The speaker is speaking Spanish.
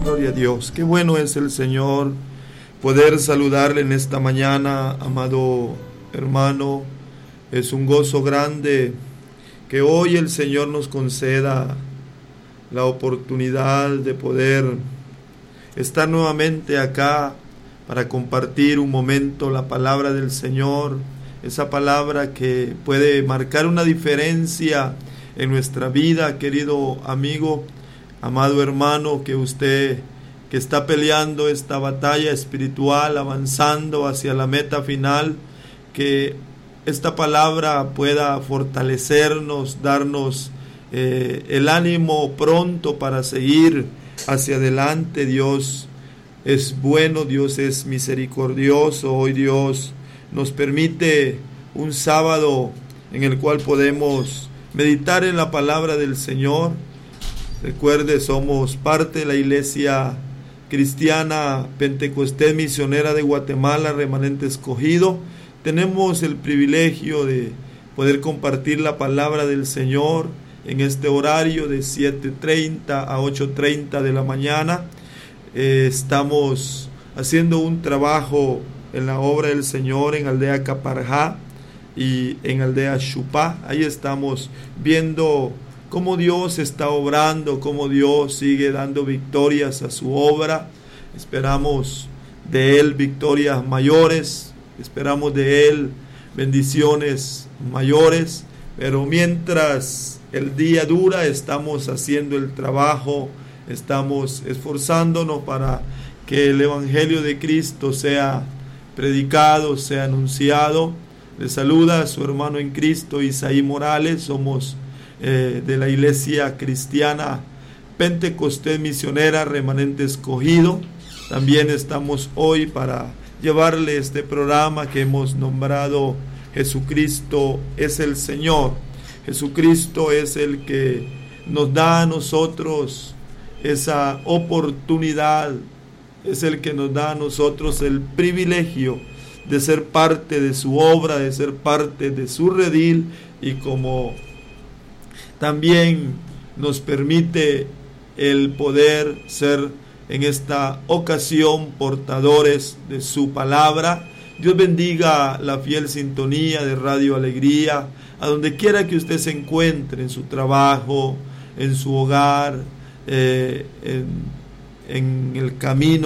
Gloria a Dios. Qué bueno es el Señor poder saludarle en esta mañana, amado hermano. Es un gozo grande que hoy el Señor nos conceda la oportunidad de poder estar nuevamente acá para compartir un momento la palabra del Señor, esa palabra que puede marcar una diferencia en nuestra vida, querido amigo, amado hermano, que usted que está peleando esta batalla espiritual, avanzando hacia la meta final, que esta palabra pueda fortalecernos, darnos el ánimo pronto para seguir hacia adelante. Dios es bueno, Dios es misericordioso. Hoy Dios nos permite un sábado en el cual podemos meditar en la palabra del Señor. Recuerde, somos parte de la Iglesia Cristiana Pentecostés Misionera de Guatemala, Remanente Escogido. Tenemos el privilegio de poder compartir la palabra del Señor en este horario de 7:30 a 8:30 de la mañana. Estamos haciendo un trabajo en la obra del Señor en Aldea Caparjá y en Aldea Xupá. Ahí estamos viendo cómo Dios está obrando, cómo Dios sigue dando victorias a su obra. Esperamos de Él victorias mayores, esperamos de Él bendiciones mayores, pero mientras el día dura, estamos haciendo el trabajo, estamos esforzándonos para que el Evangelio de Cristo sea predicado, sea anunciado. Le saluda a su hermano en Cristo, Isaí Morales. Somos de la Iglesia Cristiana Pentecostés Misionera Remanente Escogido. También estamos hoy para llevarle este programa que hemos nombrado Jesucristo es el Señor. Jesucristo es el que nos da a nosotros esa oportunidad, es el que nos da a nosotros el privilegio de ser parte de su obra, de ser parte de su redil, y como también nos permite el poder ser en esta ocasión portadores de su palabra. Dios bendiga la fiel sintonía de Radio Alegría, a donde quiera que usted se encuentre, en su trabajo, en su hogar, en el camino